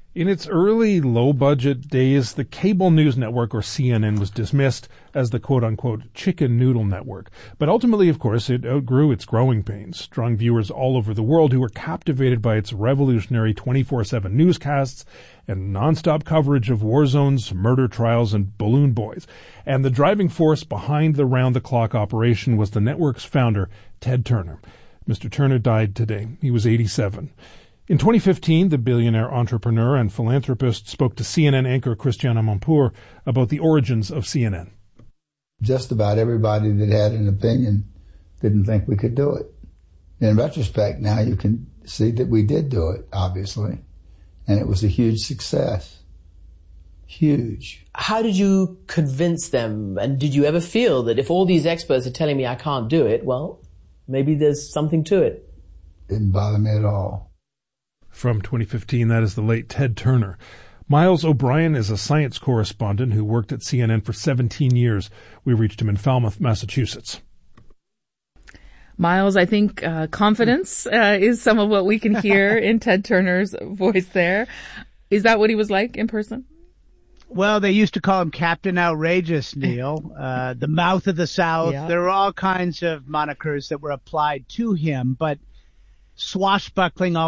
In its early low-budget days, the cable news network, or CNN, was dismissed as the quote-unquote chicken noodle network. But ultimately, of course, it outgrew its growing pains, drawing viewers all over the world who were captivated by its revolutionary 24/7 newscasts and nonstop coverage of war zones, murder trials, and balloon boys. And the driving force behind the round-the-clock operation was the network's founder, Ted Turner. Mr. Turner died today. He was 87. In 2015, the billionaire entrepreneur and philanthropist spoke to CNN anchor Christiane Amanpour about the origins of CNN. Just about everybody that had an opinion didn't think we could do it. In retrospect, now you can see that we did do it, obviously, and it was a huge success. Huge. How did you convince them? And did you ever feel that if all these experts are telling me I can't do it, well, maybe there's something to it? Didn't bother me at all. From 2015, that is the late Ted Turner. Miles O'Brien is a science correspondent who worked at CNN for 17 years. We reached him in Falmouth, Massachusetts. Miles, I think confidence is some of what we can hear in Ted Turner's voice there. Is that what he was like in person? Well, they used to call him Captain Outrageous, Neil, the mouth of the South. Yeah. There were all kinds of monikers that were applied to him, but swashbuckling